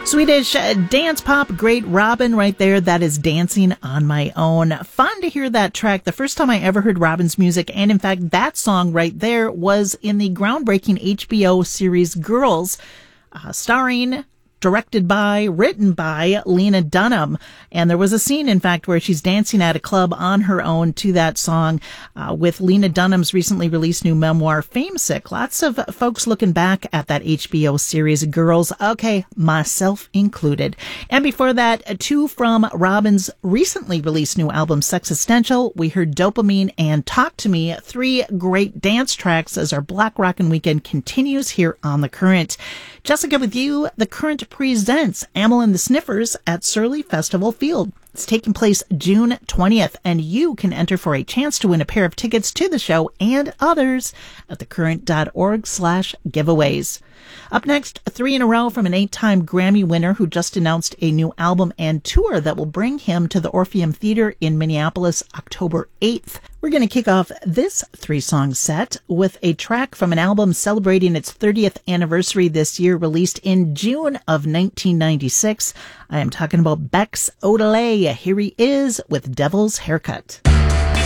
Swedish dance pop great Robyn right there. That is Dancing on My Own. Fun to hear that track. The first time I ever heard Robyn's music, and in fact that song right there, was in the groundbreaking HBO series Girls, starring, directed by, written by Lena Dunham. And there was a scene, in fact, where she's dancing at a club on her own to that song with Lena Dunham's recently released new memoir, Famesick. Lots of folks looking back at that HBO series Girls. Okay, myself included. And before that, two from Robyn's recently released new album, Sexistential. We heard Dopamine and Talk to Me, three great dance tracks as our Black Rockin' Weekend continues here on The Current. Jessica with you. The Current presents Amyl and the Sniffers at Surly Festival Field. It's taking place June 20th, and you can enter for a chance to win a pair of tickets to the show and others at thecurrent.org/giveaways. Up next, 3 in a row from an 8-time Grammy winner who just announced a new album and tour that will bring him to the Orpheum Theater in Minneapolis October 8th. We're going to kick off this 3-song set with a track from an album celebrating its 30th anniversary this year, released in June of 1996. I am talking about Bex Odelay. Here he is with Devil's Haircut.